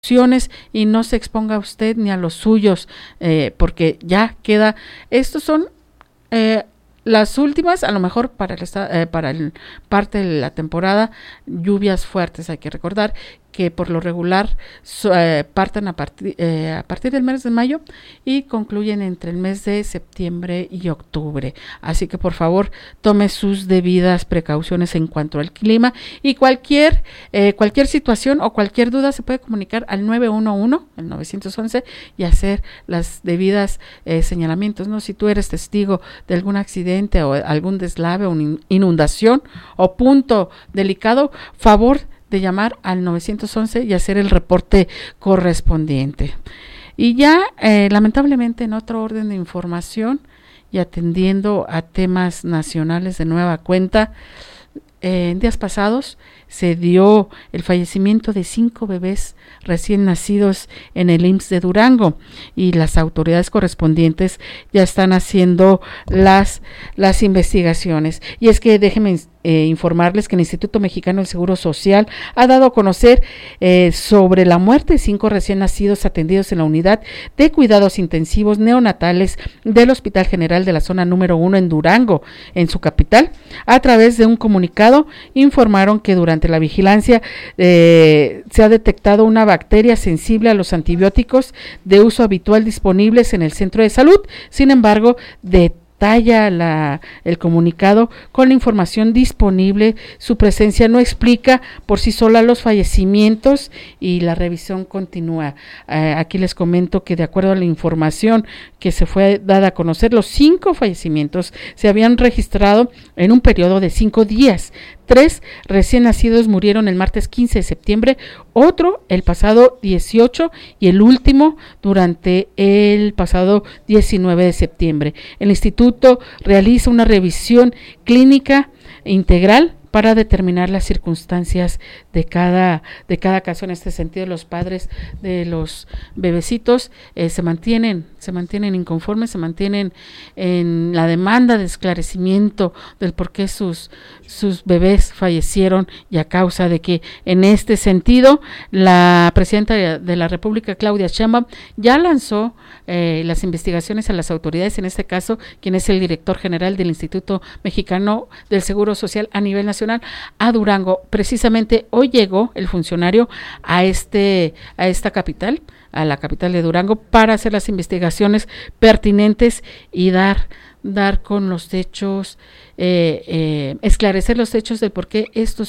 y no se exponga a usted ni a los suyos, porque ya queda, estos son las últimas, a lo mejor para el parte de la temporada, lluvias fuertes. Hay que recordar que por lo regular parten a partir del mes de mayo y concluyen entre el mes de septiembre y octubre. Así que por favor tome sus debidas precauciones en cuanto al clima, y cualquier situación o cualquier duda se puede comunicar al 911, el 911, y hacer las debidas señalamientos, ¿no? Si tú eres testigo de algún accidente o algún deslave o inundación o punto delicado, favor de llamar al 911 y hacer el reporte correspondiente. Y ya lamentablemente, en otro orden de información y atendiendo a temas nacionales de nueva cuenta, en días pasados se dio el fallecimiento de 5 bebés recién nacidos en el IMSS de Durango, y las autoridades correspondientes ya están haciendo las investigaciones. Y es que déjenme informarles que el Instituto Mexicano del Seguro Social ha dado a conocer sobre la muerte de 5 recién nacidos atendidos en la unidad de cuidados intensivos neonatales del Hospital General de la Zona número 1 en Durango, en su capital. A través de un comunicado informaron que durante la vigilancia se ha detectado una bacteria sensible a los antibióticos de uso habitual disponibles en el centro de salud. Sin embargo, detalla el comunicado con la información disponible, su presencia no explica por sí sola los fallecimientos y la revisión continúa. Aquí les comento que de acuerdo a la información que se fue dada a conocer, los 5 fallecimientos se habían registrado en un periodo de 5 días. 3 recién nacidos murieron el martes 15 de septiembre, otro el pasado 18 y el último durante el pasado 19 de septiembre. El instituto realiza una revisión clínica integral para determinar las circunstancias de cada caso. En este sentido, los padres de los bebecitos se mantienen inconformes, se mantienen en la demanda de esclarecimiento del por qué sus bebés fallecieron, y a causa de que, en este sentido, la presidenta de la República, Claudia Sheinbaum, ya lanzó las investigaciones a las autoridades, en este caso, quien es el director general del Instituto Mexicano del Seguro Social a nivel nacional, a Durango. Precisamente hoy llegó el funcionario a esta capital, a la capital de Durango, para hacer las investigaciones pertinentes y dar con los hechos, esclarecer los hechos del por qué estos